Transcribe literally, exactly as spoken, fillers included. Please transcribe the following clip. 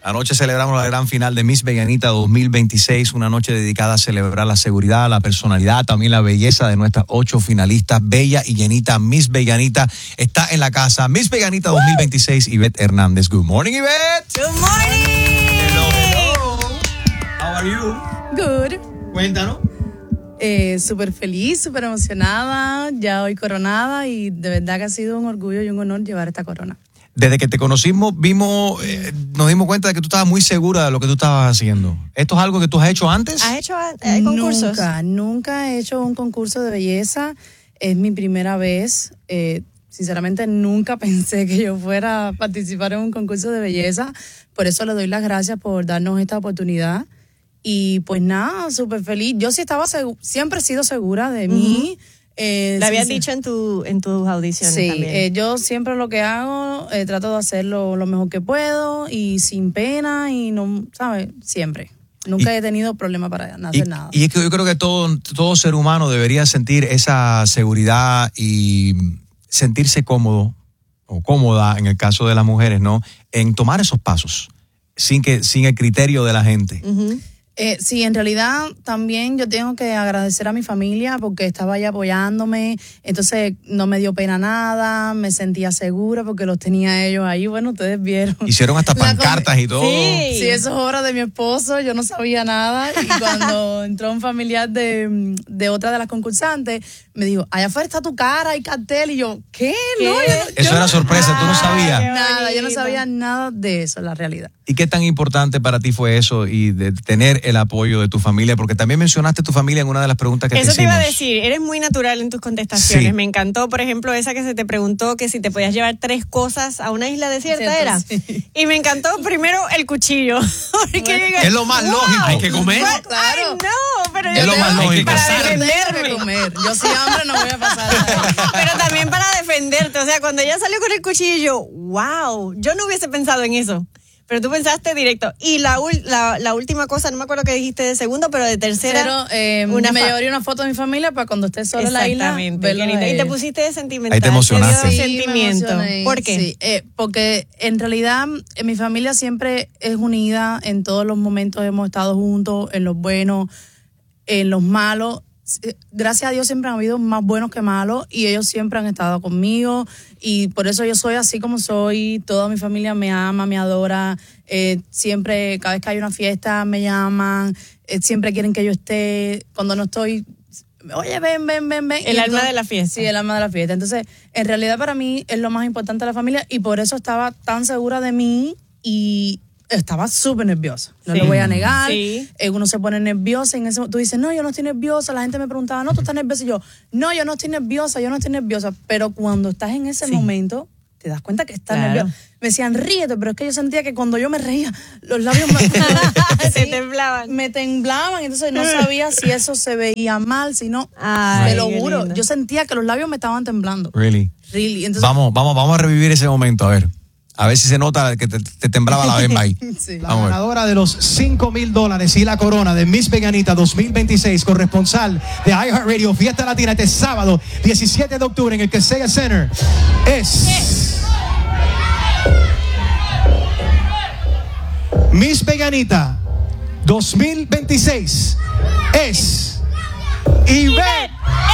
Anoche celebramos la gran final de Miss Veganita dos mil veintiséis, una noche dedicada a celebrar la seguridad, la personalidad, también la belleza de nuestras ocho finalistas, bella y llenita. Miss Veganita está en la casa. Miss Veganita dos mil veintiséis, Ivette Hernández. Good morning, Ivette. Good morning. Hello, hello. How are you? Good. Cuéntanos. Eh, súper feliz, súper emocionada, ya hoy coronada y de verdad que ha sido un orgullo y un honor llevar esta corona. Desde que te conocimos, vimos, eh, nos dimos cuenta de que tú estabas muy segura de lo que tú estabas haciendo. ¿Esto es algo que tú has hecho antes? ¿Has hecho eh, concursos? Nunca, nunca he hecho un concurso de belleza. Es mi primera vez. Eh, sinceramente, nunca pensé que yo fuera a participar en un concurso de belleza. Por eso le doy las gracias por darnos esta oportunidad. Y pues nada, súper feliz. Yo sí estaba segu- siempre he sido segura de uh-huh. mí. Eh, Lo habías sí, dicho en, tu, en tus audiciones sí, también. Eh, yo siempre lo que hago, eh, trato de hacerlo lo mejor que puedo y sin pena y no, ¿sabes? Siempre. Nunca y, he tenido problema para hacer y, nada. Y es que yo creo que todo, todo ser humano debería sentir esa seguridad y sentirse cómodo o cómoda, en el caso de las mujeres, ¿no? En tomar esos pasos sin, que, sin el criterio de la gente. Uh-huh. Eh, sí, en realidad también yo tengo que agradecer a mi familia porque estaba ahí apoyándome, entonces no me dio pena nada, me sentía segura porque los tenía ellos ahí, bueno, ustedes vieron. Hicieron hasta pancartas y todo. Sí, sí, eso es obra de mi esposo, yo no sabía nada y cuando entró un familiar de, de otra de las concursantes, me dijo, allá afuera está tu cara, hay cartel, y yo, ¿qué? ¿Qué? No, yo, eso yo era sorpresa, tú no sabías. Nada, yo no sabía nada de eso, la realidad. ¿Y qué tan importante para ti fue eso y de tener el apoyo de tu familia? Porque también mencionaste tu familia en una de las preguntas que eso te hicimos. Eso te iba a decir, eres muy natural en tus contestaciones. Sí. Me encantó, por ejemplo, esa que se te preguntó que si te podías llevar tres cosas a una isla desierta, Cierto, ¿era? Sí. Y me encantó primero el cuchillo. Porque Bueno, digo, es lo más wow, lógico. Hay que comer. But, Claro. Ay, no, pero es yo lo tengo, más lógico. para Yo tengo defenderme. que comer. Yo sin hambre no voy a pasar ahí. Pero también para defenderte. O sea, cuando ella salió con el cuchillo, yo, wow, yo no hubiese pensado en eso. Pero tú pensaste directo. Y la, la, la última cosa, no me acuerdo qué dijiste de segundo, pero de tercera. Pero eh, una me fa- llevaría una foto de mi familia para cuando esté sola en la isla. Exactamente. Y te pusiste de sentimental. Ahí te emocionaste. Te dio Sí, sentimiento. me ¿Por qué? Sí, eh, porque en realidad eh, mi familia siempre es unida. En todos los momentos hemos estado juntos, en los buenos, en los malos. Gracias a Dios siempre han habido más buenos que malos y ellos siempre han estado conmigo y por eso yo soy así como soy. Toda mi familia me ama, me adora, eh, siempre, cada vez que hay una fiesta me llaman, eh, siempre quieren que yo esté. Cuando no estoy, oye, ven, ven, ven, ven. El y alma entonces, de la fiesta. Sí, el alma de la fiesta. Entonces, en realidad para mí es lo más importante de la familia y por eso estaba tan segura de mí y estaba súper nerviosa, no sí. lo voy a negar. Sí. Eh, uno se pone nerviosa en ese tú dices, no, yo no estoy nerviosa. La gente me preguntaba, no, tú estás nerviosa. Y yo, no, yo no estoy nerviosa, yo no estoy nerviosa. Pero cuando estás en ese sí. momento, te das cuenta que estás claro. nerviosa. Me decían, ríete, pero es que yo sentía que cuando yo me reía, los labios me, se temblaban. Me temblaban, entonces no sabía si eso se veía mal, si no. Ay, te lo qué juro, lindo. yo sentía que los labios me estaban temblando. Really. Really. Entonces, Vamos, vamos, vamos a revivir ese momento, a ver. A ver si se nota que te, te temblaba la bemba ahí. Sí. La ganadora de los cinco mil dólares y la corona de Miss Veganita dos mil veintiséis, corresponsal de iHeartRadio Fiesta Latina este sábado diecisiete de octubre en el Kaseya Center, es Miss Veganita dos mil veintiséis, es Ivette